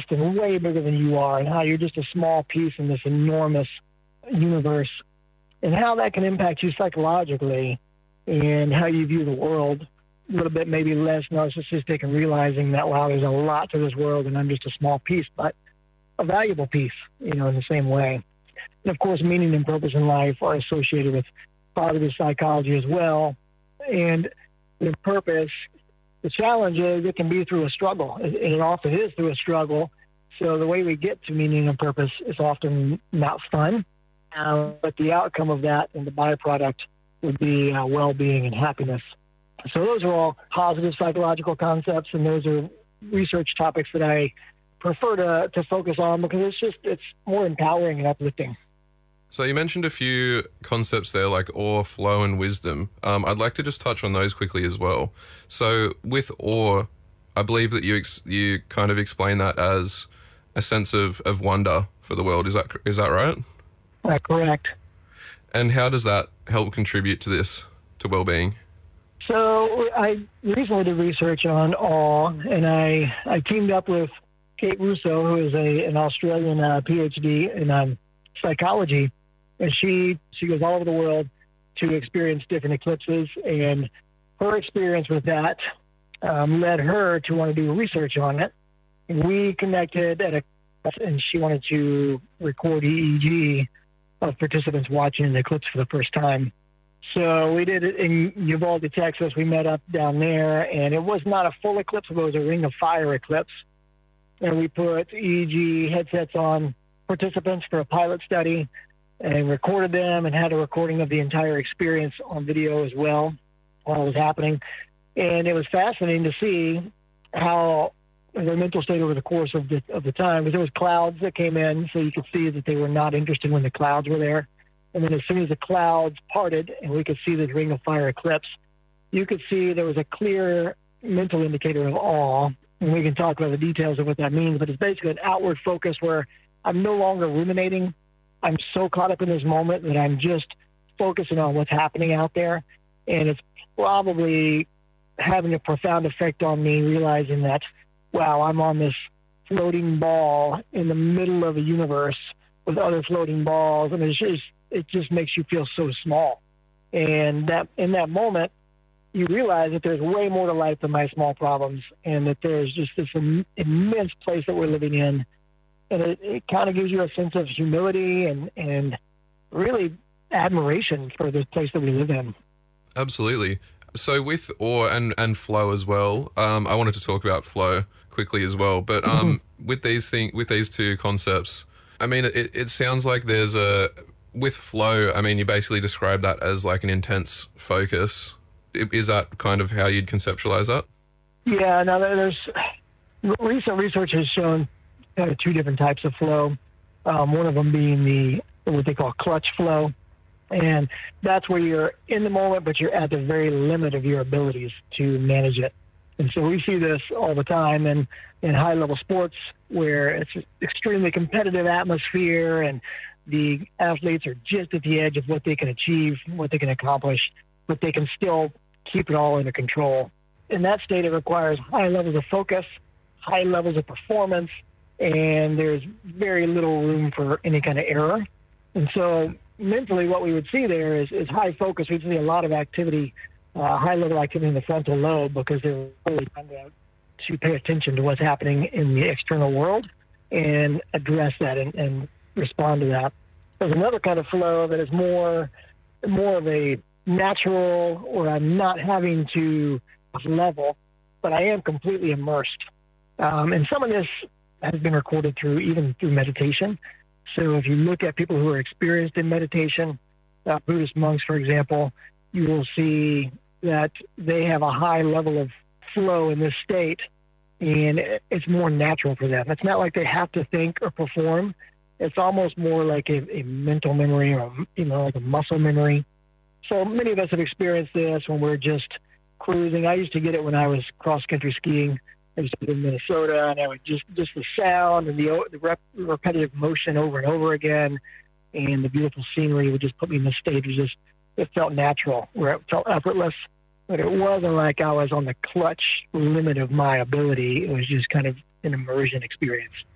vast and way bigger than you are, and how you're just a small piece in this enormous universe, and how that can impact you psychologically and how you view the world. A little bit maybe less narcissistic, and realizing that, wow, there's a lot to this world and I'm just a small piece, but a valuable piece, in the same way. And of course, meaning and purpose in life are associated with positive psychology as well. And the purpose, the challenge is it can be through a struggle, and it often is through a struggle. So the way we get to meaning and purpose is often not fun, but the outcome of that and the byproduct would be well-being and happiness. So those are all positive psychological concepts, and those are research topics that I prefer to focus on, because it's more empowering and uplifting. So you mentioned a few concepts there, like awe, flow, and wisdom. I'd like to just touch on those quickly as well. So with awe, I believe that you kind of explain that as a sense of wonder for the world. Is that right? Correct. And how does that help contribute to this, to well-being? So I recently did research on awe, and I teamed up with Kate Russo, who is an Australian PhD in psychology, and she goes all over the world to experience different eclipses, and her experience with that led her to want to do research on it. And we connected and she wanted to record EEG of participants watching an eclipse for the first time. So we did it in Uvalde, Texas. We met up down there, and it was not a full eclipse, but it was a ring of fire eclipse. And we put EEG headsets on participants for a pilot study and recorded them, and had a recording of the entire experience on video as well while it was happening. And it was fascinating to see how their mental state over the course of the time, because there was clouds that came in, so you could see that they were not interested when the clouds were there. And then as soon as the clouds parted and we could see the ring of fire eclipse, you could see there was a clear mental indicator of awe. And we can talk about the details of what that means, but it's basically an outward focus where I'm no longer ruminating. I'm so caught up in this moment that I'm just focusing on what's happening out there. And it's probably having a profound effect on me, realizing that, wow, I'm on this floating ball in the middle of a universe with other floating balls. And it just makes you feel so small. And that in that moment, you realize that there's way more to life than my small problems, and that there's just this immense place that we're living in. And it kind of gives you a sense of humility and really admiration for the place that we live in. Absolutely. So with awe and flow as well, I wanted to talk about flow quickly as well. But with these two concepts, I mean, it sounds like there's with flow, I mean, you basically describe that as like an intense focus. Is that kind of how you'd conceptualize that? Yeah, now there's recent research has shown two different types of flow. One of them being what they call clutch flow. And that's where you're in the moment, but you're at the very limit of your abilities to manage it. And so we see this all the time in high-level sports, where it's an extremely competitive atmosphere, and the athletes are just at the edge of what they can achieve, what they can accomplish, but they can still keep it all under control. In that state, it requires high levels of focus, high levels of performance, and there's very little room for any kind of error. And so mentally, what we would see there is high focus. We'd see a lot of activity, high-level activity in the frontal lobe, because they're really trying to pay attention to what's happening in the external world and address that and respond to that. There's another kind of flow that is more of a natural, or I'm not having to level, but I am completely immersed. And some of this has been recorded through meditation. So if you look at people who are experienced in meditation, Buddhist monks, for example, you will see that they have a high level of flow in this state, and it's more natural for them. It's not like they have to think or perform. It's almost more like a mental memory, or like a muscle memory. So many of us have experienced this when we're just cruising. I used to get it when I was cross-country skiing. I used to be in Minnesota, and I would just the sound and the repetitive motion over and over again, and the beautiful scenery would just put me in the state. It felt natural, where it felt effortless, but it wasn't like I was on the clutch limit of my ability. It was just kind of an immersion experience.